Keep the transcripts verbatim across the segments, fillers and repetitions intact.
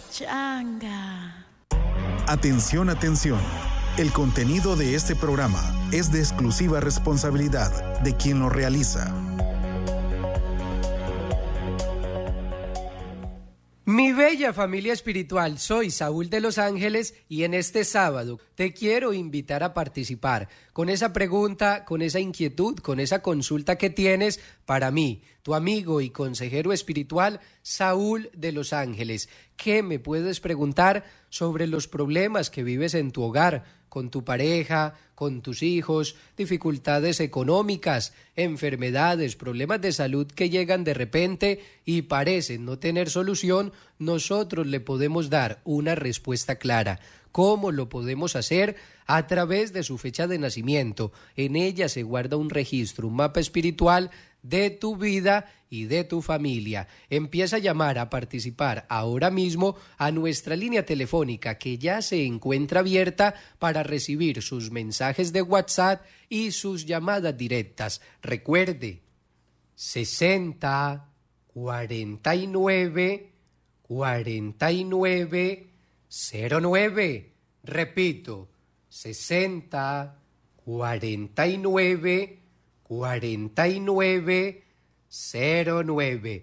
pachanga. Atención, atención. El contenido de este programa es de exclusiva responsabilidad de quien lo realiza. Mi bella familia espiritual, soy Saúl de Los Ángeles y en este sábado te quiero invitar a participar con esa pregunta, con esa inquietud, con esa consulta que tienes para mí, tu amigo y consejero espiritual Saúl de Los Ángeles. ¿Qué me puedes preguntar sobre los problemas que vives en tu hogar, con tu pareja, con tus hijos, dificultades económicas, enfermedades, problemas de salud que llegan de repente y parecen no tener solución? Nosotros le podemos dar una respuesta clara. ¿Cómo lo podemos hacer? A través de su fecha de nacimiento. En ella se guarda un registro, un mapa espiritual de tu vida y de tu familia. Empieza a llamar, a participar ahora mismo a nuestra línea telefónica que ya se encuentra abierta para recibir sus mensajes de WhatsApp y sus llamadas directas. Recuerde, sesenta, cuarenta y nueve, cuarenta y nueve, cero nueve. Repito, sesenta, cuarenta y nueve, cuarenta y nueve, cero nueve.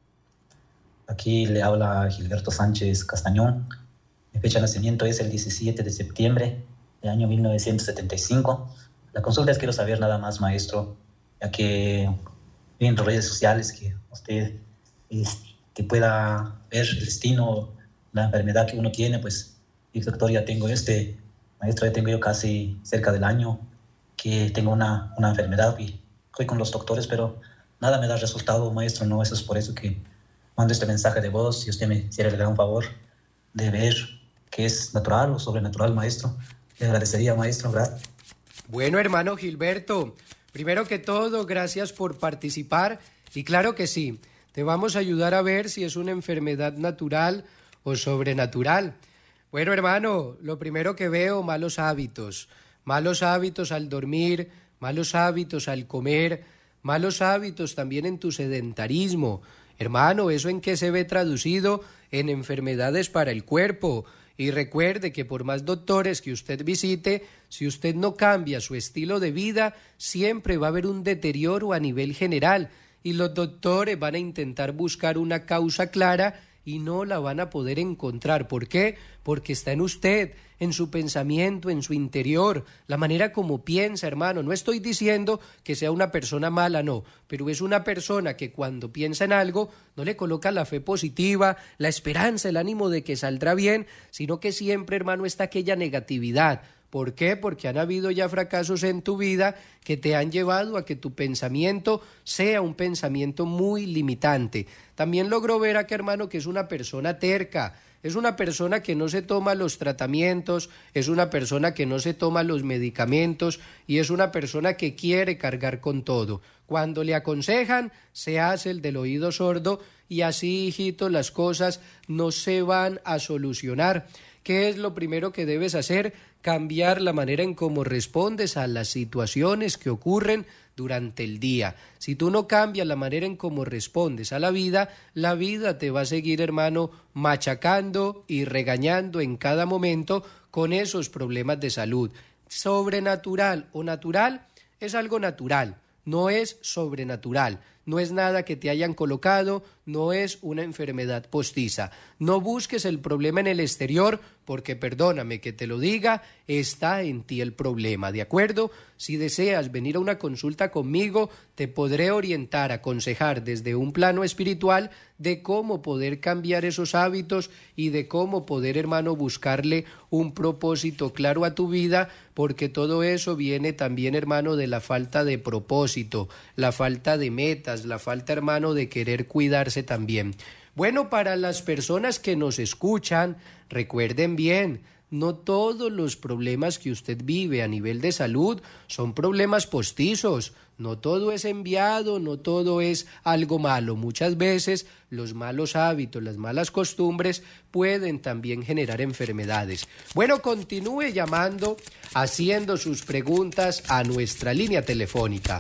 Aquí le habla Gilberto Sánchez Castañón. Mi fecha de nacimiento es el diecisiete de septiembre del año mil novecientos setenta y cinco. La consulta es: quiero saber nada más, maestro, ya que vi en redes sociales que usted es, que pueda ver el destino, la enfermedad que uno tiene. Pues, y doctor, ya tengo este, maestro, ya tengo yo casi cerca del año que tengo una, una enfermedad y fui con los doctores, pero nada me da resultado, maestro. No, eso es por eso que mando este mensaje de voz. Si usted me hiciera el gran favor de ver qué es natural o sobrenatural, maestro, le agradecería, maestro. Gracias. Bueno, hermano Gilberto, primero que todo, gracias por participar y claro que sí, te vamos a ayudar a ver si es una enfermedad natural o sobrenatural. Bueno, hermano, lo primero que veo, malos hábitos, malos hábitos al dormir, malos hábitos al comer, malos hábitos también en tu sedentarismo. Hermano, ¿eso en qué se ve traducido? En enfermedades para el cuerpo. Y recuerde que por más doctores que usted visite, si usted no cambia su estilo de vida, siempre va a haber un deterioro a nivel general. Y los doctores van a intentar buscar una causa clara y no la van a poder encontrar. ¿Por qué? Porque está en usted, en su pensamiento, en su interior, la manera como piensa, hermano. No estoy diciendo que sea una persona mala, no, pero es una persona que cuando piensa en algo no le coloca la fe positiva, la esperanza, el ánimo de que saldrá bien, sino que siempre, hermano, está aquella negatividad. ¿Por qué? Porque han habido ya fracasos en tu vida que te han llevado a que tu pensamiento sea un pensamiento muy limitante. También logro ver acá, hermano, que es una persona terca, es una persona que no se toma los tratamientos, es una persona que no se toma los medicamentos y es una persona que quiere cargar con todo. Cuando le aconsejan, se hace el del oído sordo y así, hijito, las cosas no se van a solucionar. ¿Qué es lo primero que debes hacer? Cambiar la manera en cómo respondes a las situaciones que ocurren durante el día. Si tú no cambias la manera en cómo respondes a la vida, la vida te va a seguir, hermano, machacando y regañando en cada momento con esos problemas de salud. Sobrenatural o natural es algo natural, no es sobrenatural. No es nada que te hayan colocado, no es una enfermedad postiza. No busques el problema en el exterior porque, perdóname que te lo diga, está en ti el problema, ¿de acuerdo? Si deseas venir a una consulta conmigo, te podré orientar, aconsejar desde un plano espiritual de cómo poder cambiar esos hábitos y de cómo poder, hermano, buscarle un propósito claro a tu vida, porque todo eso viene también, hermano, de la falta de propósito, la falta de metas, la falta, hermano, de querer cuidarse también. Bueno, para las personas que nos escuchan, recuerden bien, no todos los problemas que usted vive a nivel de salud son problemas postizos, no todo es enviado, no todo es algo malo. Muchas veces los malos hábitos, las malas costumbres pueden también generar enfermedades. Bueno, continúe llamando, haciendo sus preguntas a nuestra línea telefónica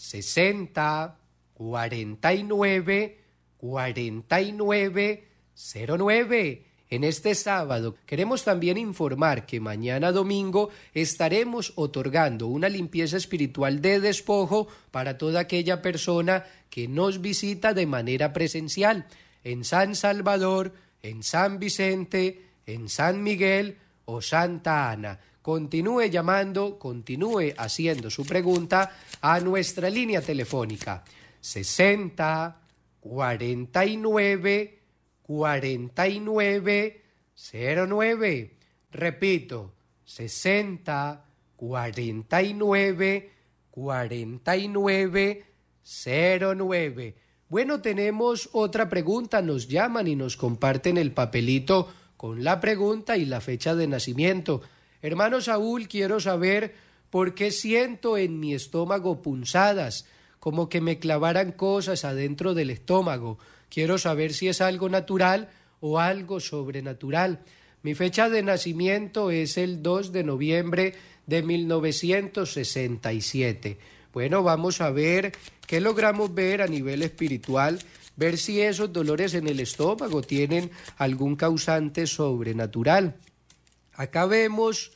sesenta, cuarenta y nueve, cuarenta y nueve, cero nueve. En este sábado queremos también informar que mañana domingo estaremos otorgando una limpieza espiritual de despojo para toda aquella persona que nos visita de manera presencial en San Salvador, en San Vicente, en San Miguel o Santa Ana. Continúe llamando, continúe haciendo su pregunta a nuestra línea telefónica sesenta, cuarenta y nueve, cuarenta y nueve, cero nueve. Repito, sesenta, cuarenta y nueve, cuarenta y nueve, cero nueve. Bueno, tenemos otra pregunta, nos llaman y nos comparten el papelito con la pregunta y la fecha de nacimiento. Hermano Saúl, quiero saber por qué siento en mi estómago punzadas, como que me clavaran cosas adentro del estómago. Quiero saber si es algo natural o algo sobrenatural. Mi fecha de nacimiento es el dos de noviembre de mil novecientos sesenta y siete. Bueno, vamos a ver qué logramos ver a nivel espiritual, ver si esos dolores en el estómago tienen algún causante sobrenatural. Acá vemos,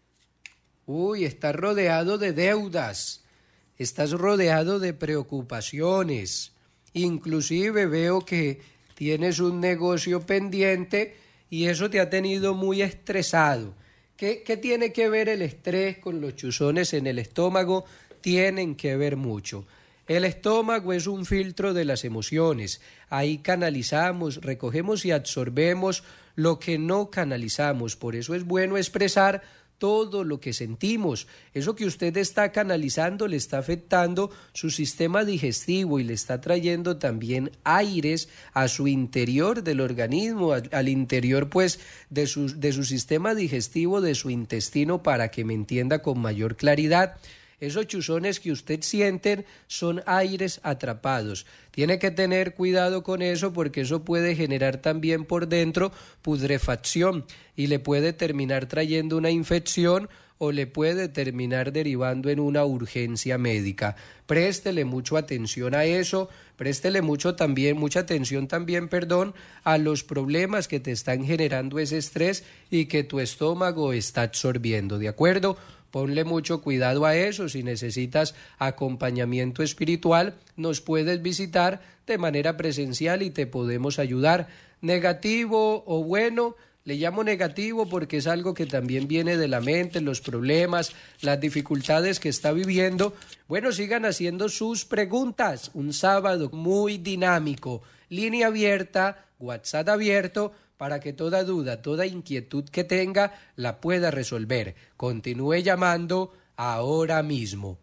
uy, estás rodeado de deudas, estás rodeado de preocupaciones, inclusive veo que tienes un negocio pendiente y eso te ha tenido muy estresado. ¿Qué, qué tiene que ver el estrés con los chuzones en el estómago? Tienen que ver mucho. El estómago es un filtro de las emociones. Ahí canalizamos, recogemos y absorbemos lo que no canalizamos. Por eso es bueno expresar todo lo que sentimos. Eso que usted está canalizando le está afectando su sistema digestivo y le está trayendo también aires a su interior del organismo, al, al interior pues de su, de su sistema digestivo, de su intestino, para que me entienda con mayor claridad. Esos chuzones que usted siente son aires atrapados. Tiene que tener cuidado con eso porque eso puede generar también por dentro putrefacción y le puede terminar trayendo una infección o le puede terminar derivando en una urgencia médica. Préstele mucho atención a eso, préstele mucho también, mucha atención también, perdón, a los problemas que te están generando ese estrés y que tu estómago está absorbiendo, ¿de acuerdo? Ponle mucho cuidado a eso. Si necesitas acompañamiento espiritual, nos puedes visitar de manera presencial y te podemos ayudar. Negativo o bueno, le llamo negativo porque es algo que también viene de la mente, los problemas, las dificultades que está viviendo. Bueno, sigan haciendo sus preguntas. Un sábado muy dinámico. Línea abierta, WhatsApp abierto, para que toda duda, toda inquietud que tenga la pueda resolver. Continúe llamando ahora mismo.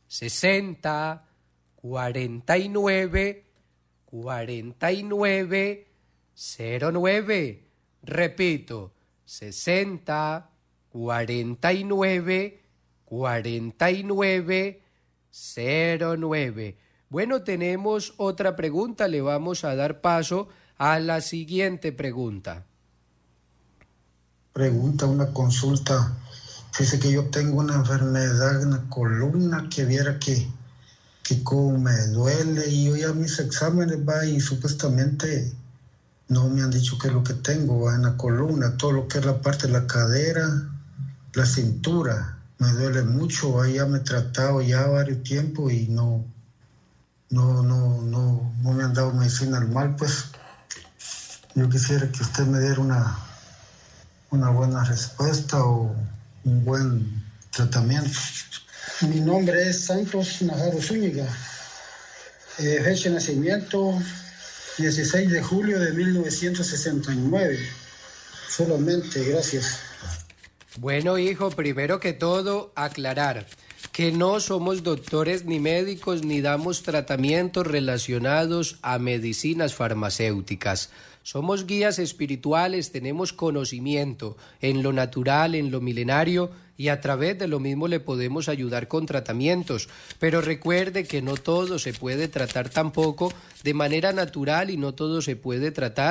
sesenta, cuarenta y nueve, cuarenta y nueve, cero nueve. Repito, sesenta, cuarenta y nueve, cuarenta y nueve, cero nueve. Bueno, tenemos otra pregunta, le vamos a dar paso a la siguiente pregunta. Pregunta, una consulta. Dice que yo tengo una enfermedad en la columna, que viera que, que como me duele, y yo ya mis exámenes va y supuestamente no me han dicho qué es lo que tengo va, en la columna, todo lo que es la parte de la cadera, la cintura, me duele mucho, va, ya me he tratado ya varios tiempos y no, no, no, no, no me han dado medicina normal, pues. Yo quisiera que usted me diera una, una buena respuesta o un buen tratamiento. Mi nombre es Santos Najaro Zúñiga. Eh, fecha de nacimiento dieciséis de julio de mil novecientos sesenta y nueve. Solamente, gracias. Bueno, hijo, primero que todo, aclarar que no somos doctores ni médicos ni damos tratamientos relacionados a medicinas farmacéuticas. Somos guías espirituales, tenemos conocimiento en lo natural, en lo milenario, y a través de lo mismo le podemos ayudar con tratamientos. Pero recuerde que no todo se puede tratar tampoco de manera natural y no todo se puede tratar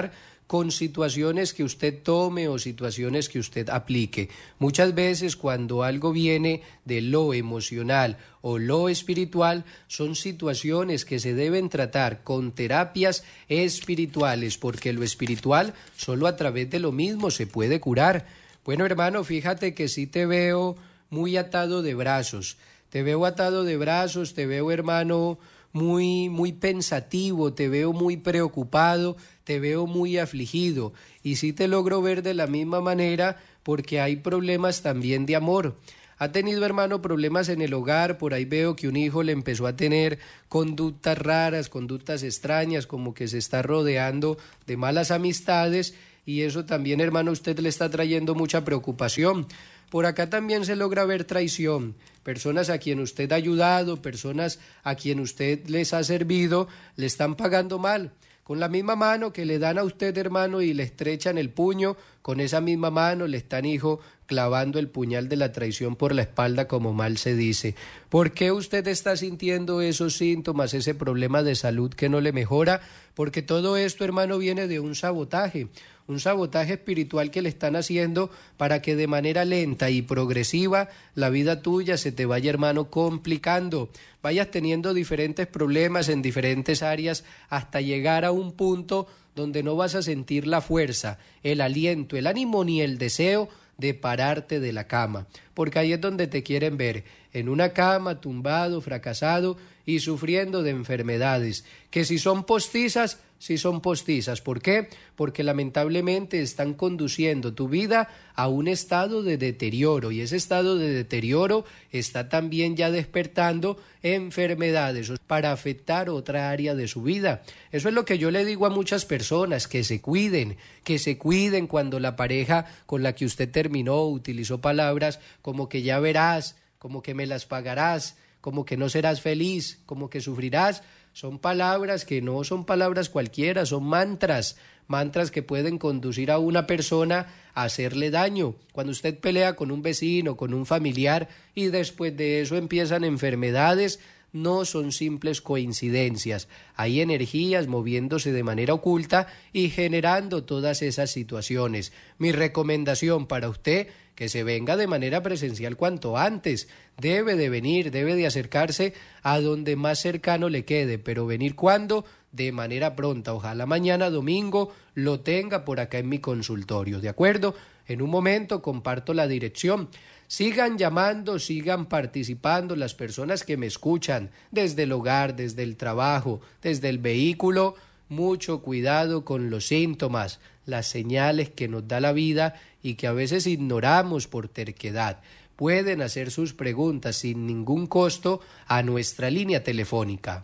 con situaciones que usted tome o situaciones que usted aplique. Muchas veces cuando algo viene de lo emocional o lo espiritual, son situaciones que se deben tratar con terapias espirituales, porque lo espiritual solo a través de lo mismo se puede curar. Bueno, hermano, fíjate que sí te veo muy atado de brazos, te veo atado de brazos, te veo, hermano, muy, muy pensativo, te veo muy preocupado, te veo muy afligido, y sí te logro ver de la misma manera porque hay problemas también de amor. Ha tenido, hermano, problemas en el hogar, por ahí veo que un hijo le empezó a tener conductas raras, conductas extrañas, como que se está rodeando de malas amistades, y eso también, hermano, a usted le está trayendo mucha preocupación. Por acá también se logra ver traición, personas a quien usted ha ayudado, personas a quien usted les ha servido, le están pagando mal. Con la misma mano que le dan a usted, hermano, y le estrechan el puño, con esa misma mano le están, hijo, clavando el puñal de la traición por la espalda, como mal se dice. ¿Por qué usted está sintiendo esos síntomas, ese problema de salud que no le mejora? Porque todo esto, hermano, viene de un sabotaje, un sabotaje espiritual que le están haciendo para que de manera lenta y progresiva la vida tuya se te vaya, hermano, complicando, vayas teniendo diferentes problemas en diferentes áreas hasta llegar a un punto donde no vas a sentir la fuerza, el aliento, el ánimo ni el deseo de pararte de la cama, porque ahí es donde te quieren ver, en una cama, tumbado, fracasado y sufriendo de enfermedades, que si son postizas, si son postizas. ¿Por qué? Porque lamentablemente están conduciendo tu vida a un estado de deterioro, y ese estado de deterioro está también ya despertando enfermedades para afectar otra área de su vida. Eso es lo que yo le digo a muchas personas, que se cuiden, que se cuiden cuando la pareja con la que usted terminó utilizó palabras como que ya verás, como que me las pagarás, como que no serás feliz, como que sufrirás. Son palabras que no son palabras cualquiera, son mantras, mantras que pueden conducir a una persona a hacerle daño. Cuando usted pelea con un vecino, con un familiar, y después de eso empiezan enfermedades, no son simples coincidencias. Hay energías moviéndose de manera oculta y generando todas esas situaciones. Mi recomendación para usted, que se venga de manera presencial cuanto antes. Debe de venir, debe de acercarse a donde más cercano le quede, pero venir ¿cuándo? De manera pronta. Ojalá mañana domingo lo tenga por acá en mi consultorio, ¿de acuerdo? En un momento comparto la dirección. Sigan llamando, sigan participando las personas que me escuchan desde el hogar, desde el trabajo, desde el vehículo. Mucho cuidado con los síntomas, las señales que nos da la vida y que a veces ignoramos por terquedad. Pueden hacer sus preguntas sin ningún costo a nuestra línea telefónica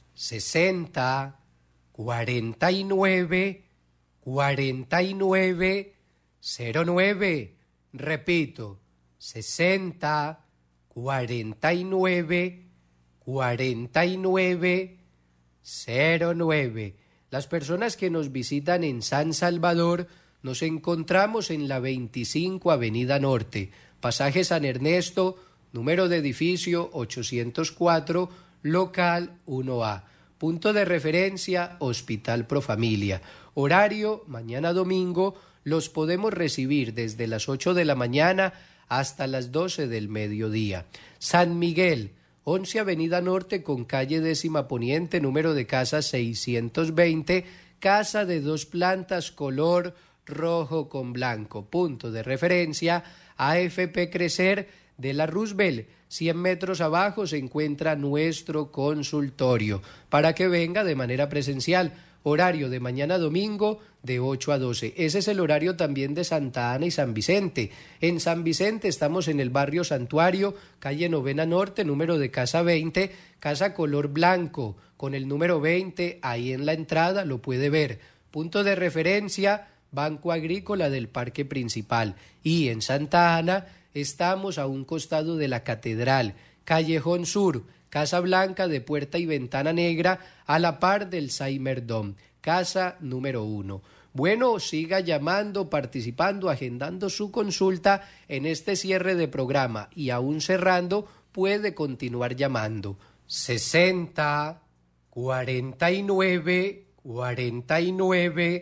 sesenta, cuarenta y nueve, cuarenta y nueve, cero nueve. Repito, sesenta, cuarenta y nueve, cuarenta y nueve, cero nueve. Las personas que nos visitan en San Salvador, nos encontramos en la veinticinco Avenida Norte, pasaje San Ernesto, número de edificio ochocientos cuatro, local uno A. Punto de referencia, Hospital Profamilia. Horario, mañana domingo, los podemos recibir desde las ocho de la mañana hasta las doce del mediodía. San Miguel, once Avenida Norte con calle décima poniente, número de casa seiscientos veinte, casa de dos plantas, color rojo con blanco. Punto de referencia, A F P Crecer de la Roosevelt. cien metros abajo se encuentra nuestro consultorio para que venga de manera presencial. Horario de mañana domingo de ocho a doce. Ese es el horario también de Santa Ana y San Vicente. En San Vicente estamos en el barrio Santuario, calle Novena Norte, número de casa veinte, casa color blanco, con el número veinte, ahí en la entrada lo puede ver. Punto de referencia, Banco Agrícola del Parque Principal. Y en Santa Ana estamos a un costado de la Catedral, Callejón Sur, Casa Blanca de puerta y ventana negra, a la par del Saimerdom, casa número uno. Bueno, siga llamando, participando, agendando su consulta en este cierre de programa, y aún cerrando puede continuar llamando. sesenta, cuarenta y nueve, cuarenta y nueve,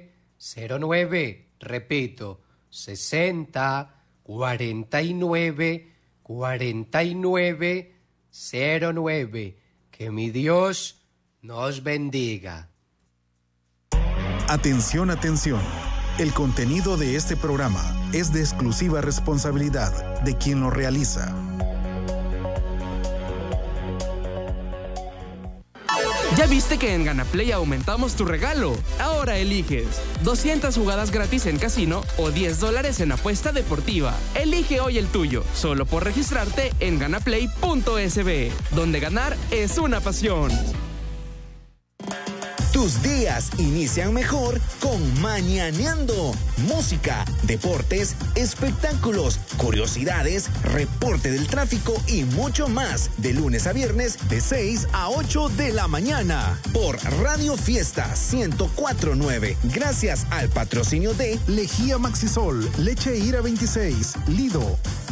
cero nueve, repito, sesenta, cuarenta y nueve, cuarenta y nueve, cero nueve. Que mi Dios nos bendiga. Atención, atención. El contenido de este programa es de exclusiva responsabilidad de quien lo realiza. ¿Ya viste que en Ganaplay aumentamos tu regalo? Ahora eliges doscientas jugadas gratis en casino o diez dólares en apuesta deportiva. Elige hoy el tuyo, solo por registrarte en ganaplay punto es be, donde ganar es una pasión. Tus días inician mejor con Mañaneando. Música, deportes, espectáculos, curiosidades, reporte del tráfico y mucho más. De lunes a viernes de seis a ocho de la mañana. Por Radio Fiesta ciento cuatro punto nueve. Gracias al patrocinio de Lejía Maxisol, Leche Ira veintiséis, Lido,